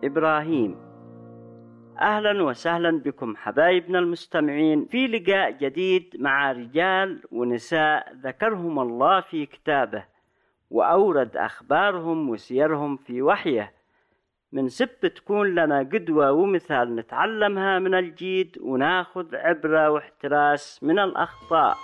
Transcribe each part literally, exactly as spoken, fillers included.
إبراهيم. أهلا وسهلا بكم حبايبنا المستمعين في لقاء جديد مع رجال ونساء ذكرهم الله في كتابه وأورد أخبارهم وسيرهم في وحيه، من سب تكون لنا قدوة ومثال نتعلمها من الجيد وناخذ عبرة واحتراس من الأخطاء.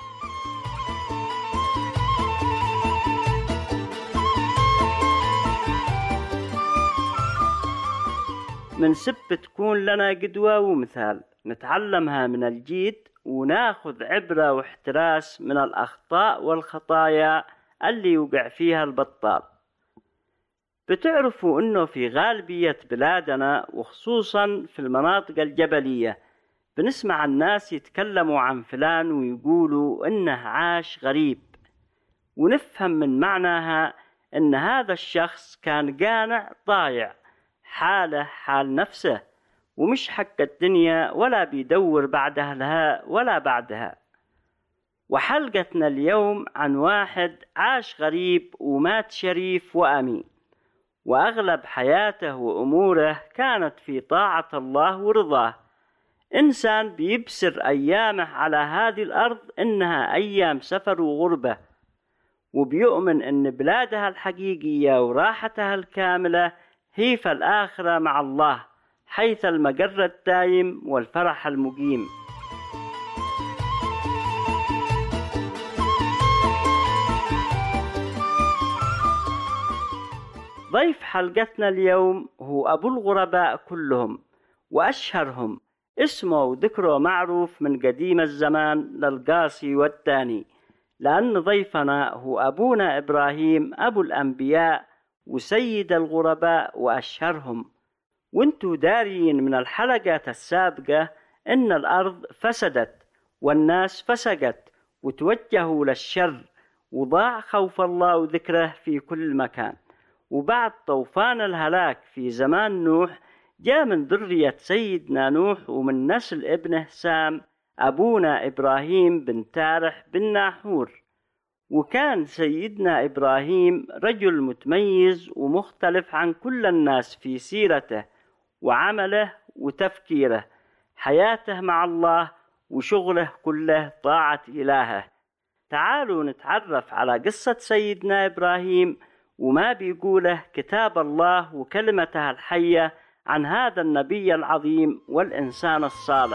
من سب تكون لنا قدوة ومثال نتعلمها من الجيد وناخذ عبرة واحتراس من الأخطاء والخطايا اللي يوقع فيها البطال. بتعرفوا أنه في غالبية بلادنا وخصوصا في المناطق الجبلية بنسمع الناس يتكلموا عن فلان ويقولوا إنه عاش غريب، ونفهم من معناها إن هذا الشخص كان قانع ضايع، حاله حال نفسه ومش حق الدنيا ولا بيدور بعد أهلها ولا بعدها. وحلقتنا اليوم عن واحد عاش غريب ومات شريف وأمين، وأغلب حياته وأموره كانت في طاعة الله ورضاه. إنسان بيبصر أيامه على هذه الأرض إنها أيام سفر وغربة، وبيؤمن إن بلادها الحقيقية وراحتها الكاملة هي في الآخرة مع الله، حيث المقر الدائم والفرح المقيم. ضيف حلقتنا اليوم هو أبو الغرباء كلهم وأشهرهم، اسمه وذكره معروف من قديم الزمان للقاصي والداني، لأن ضيفنا هو أبونا إبراهيم أبو الأنبياء وسيد الغرباء وأشهرهم. وانتو دارين من الحلقات السابقة إن الأرض فسدت والناس فسقت وتوجهوا للشر، وضاع خوف الله وذكره في كل مكان. وبعد طوفان الهلاك في زمان نوح جاء من ذرية سيدنا نوح ومن نسل ابنه سام أبونا إبراهيم بن تارح بن ناحور. وكان سيدنا إبراهيم رجل متميز ومختلف عن كل الناس في سيرته وعمله وتفكيره، حياته مع الله وشغله كله طاعة إلهه. تعالوا نتعرف على قصة سيدنا إبراهيم وما بيقوله كتاب الله وكلمته الحية عن هذا النبي العظيم والإنسان الصالح.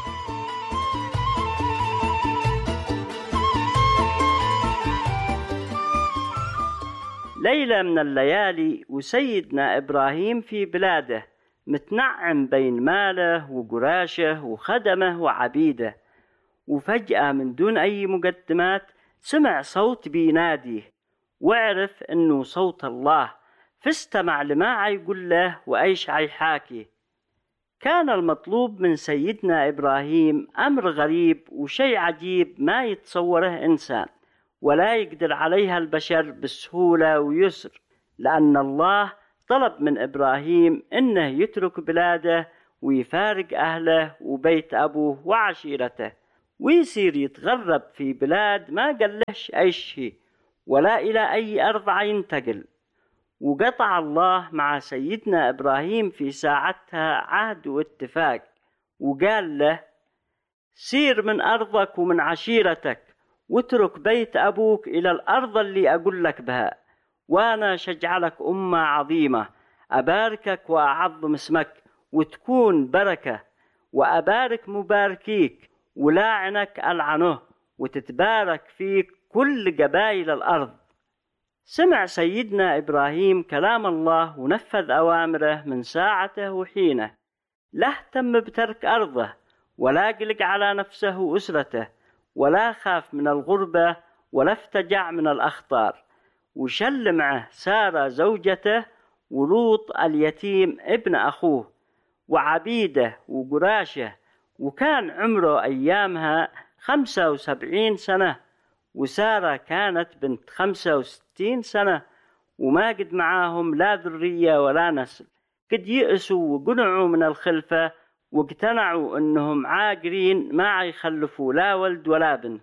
ليلة من الليالي وسيدنا إبراهيم في بلاده متنعم بين ماله وقراشه وخدمه وعبيده، وفجأة من دون أي مقدمات سمع صوت بيناديه، وعرف أنه صوت الله، فاستمع لما يقول له وأيش يحاكي. كان المطلوب من سيدنا إبراهيم أمر غريب وشيء عجيب ما يتصوره إنسان ولا يقدر عليها البشر بسهولة ويسر، لأن الله طلب من إبراهيم إنه يترك بلاده ويفارق أهله وبيت أبوه وعشيرته ويصير يتغرب في بلاد ما قالهش أي شيء ولا إلى أي أرض ينتقل. وقطع الله مع سيدنا إبراهيم في ساعتها عهد واتفاق، وقال له: سير من أرضك ومن عشيرتك واترك بيت أبوك إلى الأرض اللي أقول لك بها، وأنا شجعلك أمة عظيمة، أباركك وأعظم اسمك وتكون بركة، وأبارك مباركيك ولاعنك ألعنه، وتتبارك فيك كل قبائل الأرض. سمع سيدنا إبراهيم كلام الله ونفذ أوامره من ساعته وحينه، لا اهتم بترك أرضه ولا قلق على نفسه وأسرته ولا خاف من الغربة ولا افتجع من الأخطار، وشل معه سارة زوجته ولوط اليتيم ابن أخوه وعبيده وقراشه، وكان عمره أيامها خمسة وسبعين سنة، وسارة كانت بنت خمسة وستين سنة، وما قد معاهم لا ذرية ولا نسل، قد يئسوا وقنعوا من الخلفة واقتنعوا أنهم عاقرين ما يخلفوا لا ولد ولا بنت.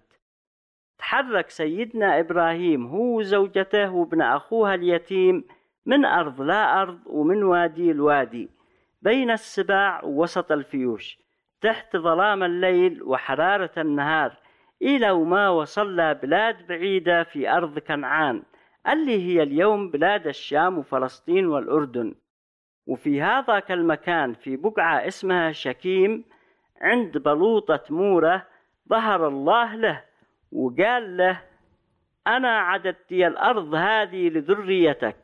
تحرك سيدنا إبراهيم هو وزوجته وابن أخوها اليتيم من أرض لا أرض ومن وادي الوادي، بين السباع ووسط الفيوش، تحت ظلام الليل وحرارة النهار، إلى وما وصل بلاد بعيدة في أرض كنعان اللي هي اليوم بلاد الشام وفلسطين والأردن. وفي هذاك المكان في بقعة اسمها شكيم عند بلوطة مورة ظهر الله له وقال له: أنا عددت الأرض هذه لذريتك،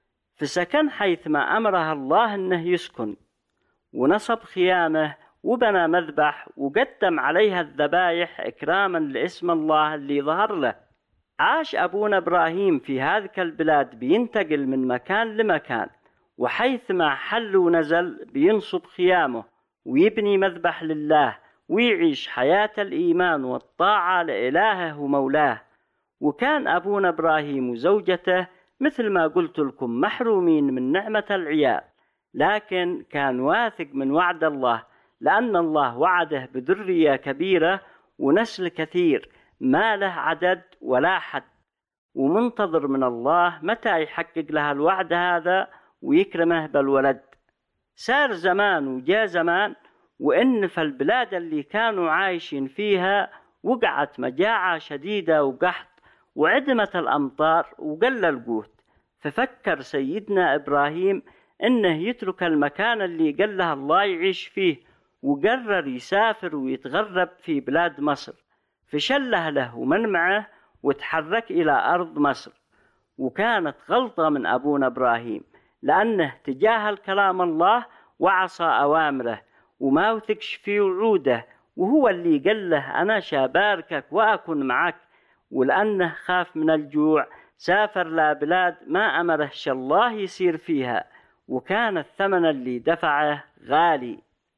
فسكن حيثما أمرها الله أنه يسكن، ونصب خيامه وبنى مذبح وقدم عليها الذبايح إكراما لاسم الله اللي ظهر له. عاش أبونا إبراهيم في هذه البلاد بينتقل من مكان لمكان، وحيثما حل ونزل بينصب خيامه ويبني مذبح لله ويعيش حياة الإيمان والطاعة لإلهه ومولاه. وكان أبونا إبراهيم وزوجته مثل ما قلت لكم محرومين من نعمة العيال، لكن كان واثق من وعد الله، لأن الله وعده بذرية كبيرة ونسل كثير ما له عدد ولا حد، ومنتظر من الله متى يحقق لها الوعد هذا ويكرمه بالولد. سار زمان وجاء زمان، وإن في البلاد اللي كانوا عايشين فيها وقعت مجاعة شديدة وقحط وعدمت الأمطار وقل القوت. ففكر سيدنا إبراهيم إنه يترك المكان اللي قال له الله يعيش فيه، وقرر يسافر ويتغرب في بلاد مصر. فشل أهله ومن معه وتحرك إلى أرض مصر. وكانت غلطة من أبونا إبراهيم، لأنه تجاهل كلام الله وعصى أوامره وما وثقش في وعوده، وهو اللي قال له أنا شاباركك وأكون معك. ولأنه خاف من الجوع سافر لبلاد ما أمرهش الله يسير فيها، وكان الثمن اللي دفعه غالي.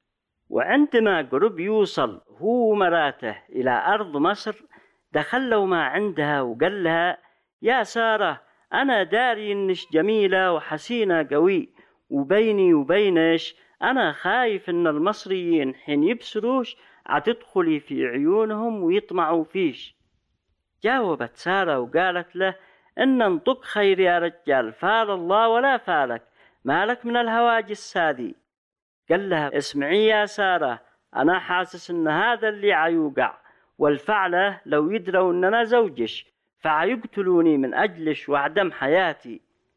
وعندما قرب يوصل هو ومراته إلى أرض مصر، دخلوا ما عندها وقال لها: يا سارة، أنا داري إنش جميلة وحسينة قوي، وبيني وبينش أنا خايف إن المصريين حين يبصروش عتدخلي في عيونهم ويطمعوا فيش. جاوبت سارة وقالت له: إن انطق خير يا رجال، فال الله ولا فالك، مالك من الهواجس هذه. قال لها: اسمعي يا سارة، أنا حاسس إن هذا اللي عيوقع، والفعلة لو يدروا إننا زوجش فعيقتلوني من أجلش وعدم حياتي.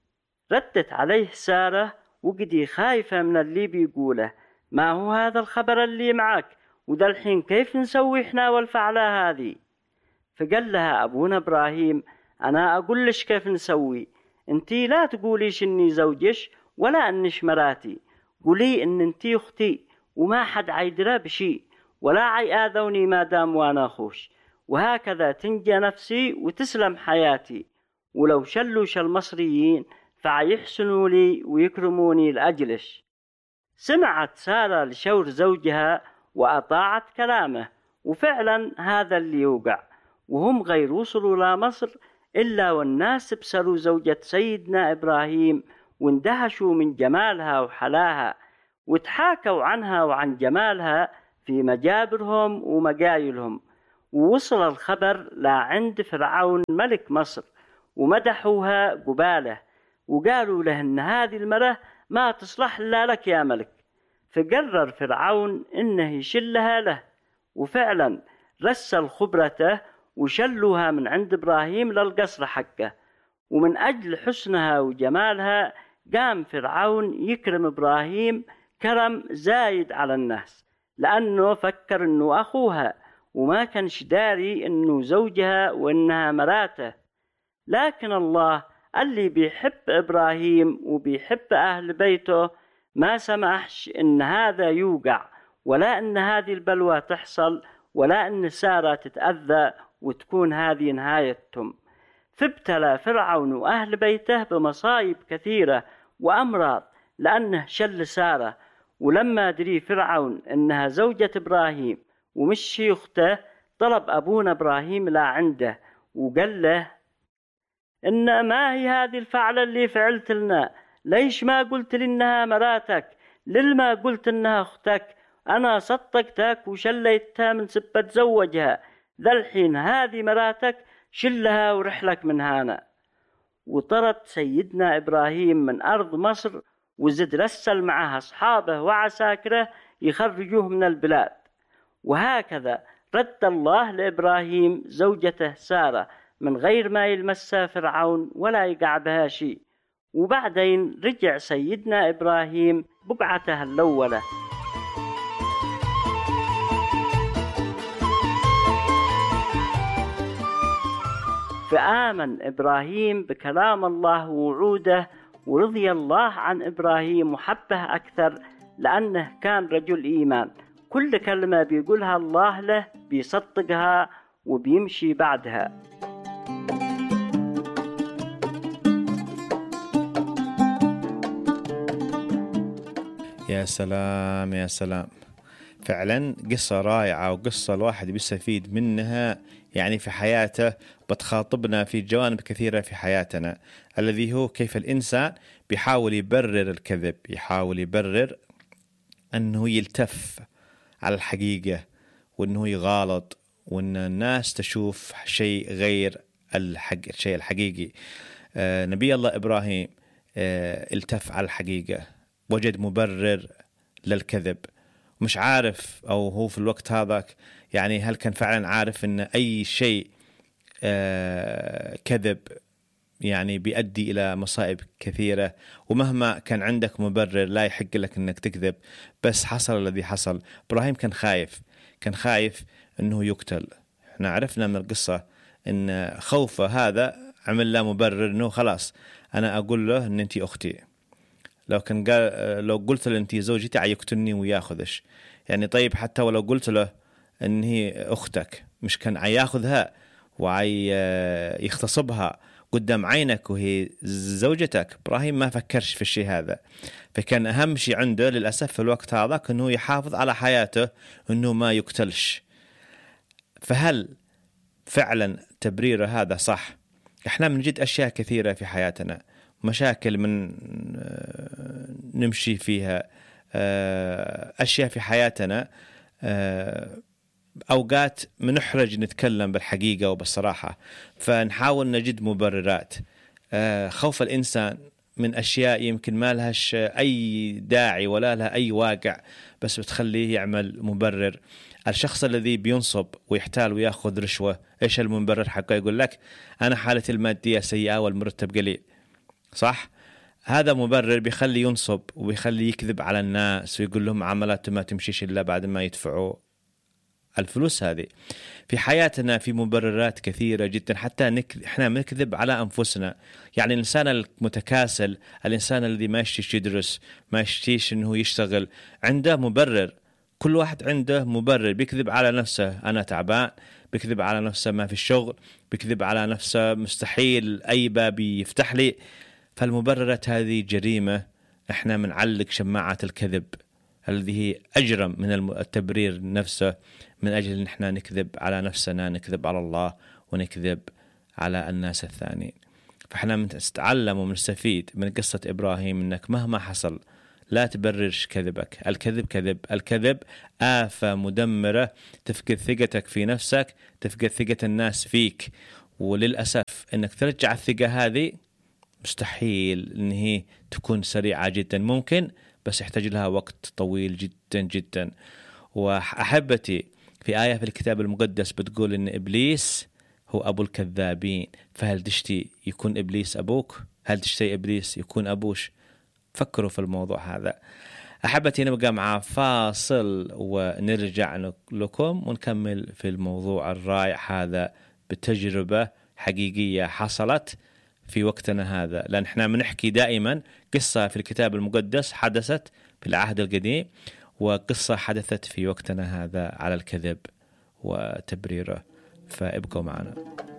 ردت عليه سارة وقدي خايفة من اللي بيقوله: ما هو هذا الخبر اللي معك؟ وده الحين كيف نسوي إحنا والفعلة هذه؟ فقال لها أبونا إبراهيم: أنا أقول لش كيف نسوي، أنتي لا تقوليش إني زوجش ولا إنش مراتي، قولي إن أنتي أختي وما حد عيدرى بشي ولا عيآذوني ما دام وانا أخوش، وهكذا تنجى نفسي وتسلم حياتي. ولو شلوش المصريين فعيحسنوا لي ويكرموني لأجلش. سمعت سارة لشور زوجها وأطاعت كلامه، وفعلا هذا اللي يوقع. وهم غير وصلوا لمصر إلا والناس بسروا زوجة سيدنا إبراهيم واندهشوا من جمالها وحلاها، وتحاكوا عنها وعن جمالها في مجابرهم ومقايلهم. ووصل الخبر لعند فرعون ملك مصر، ومدحوها قباله، وقالوا له إن هذه المرأة ما تصلح إلا لك يا ملك. فقرر فرعون إنه يشلها له، وفعلا رسل خبرته وشلوها من عند إبراهيم للقصر حقه. ومن أجل حسنها وجمالها قام فرعون يكرم إبراهيم كرم زايد على الناس، لأنه فكر إنه أخوها وما كانش داري إنه زوجها وإنها مراته. لكن الله اللي بيحب إبراهيم وبيحب أهل بيته ما سمحش إن هذا يوقع، ولا إن هذه البلوى تحصل، ولا إن سارة تتأذى وتكون هذه نهايتهم. فابتلى فرعون وأهل بيته بمصايب كثيرة وأمراض لأنه شل سارة. ولما دري فرعون إنها زوجة إبراهيم ومش أخته، طلب أبونا إبراهيم لا عنده وقال له: إن ما هي هذه الفعلة اللي فعلت لنا؟ ليش ما قلت لي إنها مراتك؟ للما قلت إنها أختك؟ أنا صدقتك وشليتها من سبة تزوجها، ذا الحين هذه مراتك، شلها ورحلك من هنا. وطرد سيدنا إبراهيم من أرض مصر وزد رسل معها أصحابه وعساكره يخرجوه من البلاد. وهكذا رد الله لإبراهيم زوجته سارة من غير ما يلمسها فرعون ولا يقع بها شيء. وبعدين رجع سيدنا إبراهيم بقعته الأولى. فآمن إبراهيم بكلام الله ووعوده، ورضي الله عن إبراهيم وحبه أكثر لأنه كان رجل إيمان. كل كلمة بيقولها الله له بيصدقها وبيمشي بعدها. يا سلام يا سلام، فعلا قصة رائعة وقصة الواحد بيستفيد منها يعني في حياته، بتخاطبنا في جوانب كثيرة في حياتنا، الذي هو كيف الإنسان بيحاول يبرر الكذب، يحاول يبرر أنه يلتف على الحقيقة وأنه يغالط وأن الناس تشوف شيء غير الحق الشيء الحقيقي. آه نبي الله إبراهيم آه التف على الحقيقة، وجد مبرر للكذب. مش عارف أو هو في الوقت هذاك يعني هل كان فعلا عارف أن أي شيء آه كذب يعني بيؤدي إلى مصائب كثيرة، ومهما كان عندك مبرر لا يحق لك أنك تكذب. بس حصل الذي حصل. إبراهيم كان خايف، كان خايف أنه يقتل. احنا عرفنا من القصة أن خوفه هذا عمل له مبرر أنه خلاص أنا أقول له أن أنتي أختي، لو كان قال لو قلت له أنتي زوجتي عيقتلني وياخذش يعني. طيب حتى ولو قلت له أن هي أختك مش كان عياخذها وعي يغتصبها قدام عينك وهي زوجتك؟ إبراهيم ما فكرش في الشيء هذا. فكان أهم شيء عنده للأسف في الوقت هذا أنه يحافظ على حياته، أنه ما يقتلش. فهل فعلا تبريره هذا صح؟ إحنا بنجد أشياء كثيرة في حياتنا، مشاكل من نمشي فيها، أشياء في حياتنا أوقات منحرج نتكلم بالحقيقة وبالصراحة، فنحاول نجد مبررات. خوف الإنسان من أشياء يمكن ما لهاش أي داعي ولا لها أي واقع، بس بتخليه يعمل مبرر. الشخص الذي بينصب ويحتال ويأخذ رشوة، إيش المبرر حقه؟ يقول لك أنا حالتي المادية سيئة والمرتب قليل، صح؟ هذا مبرر بيخلي ينصب وبيخلي يكذب على الناس ويقول لهم عملات ما تمشيش إلا بعد ما يدفعوا الفلوس هذه. في حياتنا في مبررات كثيرة جدا، حتى نك... احنا نكذب على أنفسنا. يعني الإنسان المتكاسل، الإنسان الذي ما يشتيش يدرس، ما يشتيش إنه يشتغل، عنده مبرر. كل واحد عنده مبرر، بيكذب على نفسه أنا تعبان، بيكذب على نفسه ما في الشغل، بيكذب على نفسه مستحيل أي باب يفتح لي. فالمبررات هذه جريمة. احنا منعلق شماعة الكذب الذي هي أجرم من التبرير نفسه، من أجل أن احنا نكذب على نفسنا، نكذب على الله ونكذب على الناس الثانيين. فاحنا نتعلم ونستفيد من قصة إبراهيم أنك مهما حصل لا تبررش كذبك. الكذب كذب، الكذب آفة مدمرة، تفقد ثقتك في نفسك، تفقد ثقة الناس فيك. وللأسف أنك ترجع الثقة هذه مستحيل أن هي تكون سريعة جدا، ممكن بس يحتاج لها وقت طويل جدا جدا. وأحبتي في آية في الكتاب المقدس بتقول إن إبليس هو أبو الكذابين. فهل تشتي يكون إبليس أبوك؟ هل تشتي إبليس يكون أبوش؟ فكروا في الموضوع هذا. أحبتي نبقى مع فاصل ونرجع لكم ونكمل في الموضوع الرائع هذا بتجربة حقيقية حصلت في وقتنا هذا. لأن احنا بنحكي دائما قصة في الكتاب المقدس حدثت في العهد القديم، وقصة حدثت في وقتنا هذا على الكذب وتبريره. فابقوا معنا.